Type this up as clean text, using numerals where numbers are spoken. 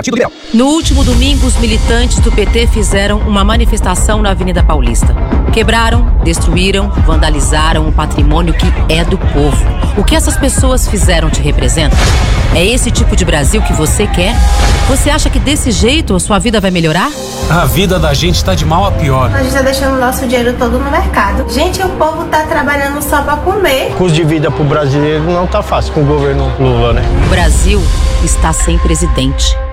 Partido Liberal. No último domingo, os militantes do PT fizeram uma manifestação na Avenida Paulista. Quebraram, destruíram, vandalizaram um patrimônio que é do povo. O que essas pessoas fizeram te representa? É esse tipo de Brasil que você quer? Você acha que desse jeito a sua vida vai melhorar? A vida da gente tá de mal a pior. A gente tá deixando o nosso dinheiro todo no mercado. Gente, o povo tá trabalhando só pra comer. O custo de vida pro brasileiro não tá fácil com o governo Lula, né? O Brasil está sem presidente.